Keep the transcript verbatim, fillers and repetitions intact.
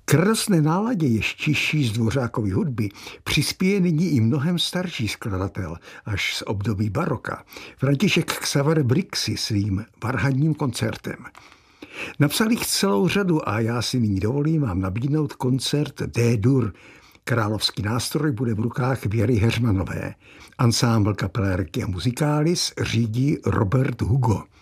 K radostné náladě ještější z Dvořákovy hudby přispěje nyní i mnohem starší skladatel, až z období baroka, František Xaver Brixy svým varhanním koncertem. Napsal jich celou řadu a já si nyní dovolím vám nabídnout koncert D-dur. Královský nástroj bude v rukách Věry Heřmanové. Ansámbl kapely Requiem Musicalis řídí Robert Hugo.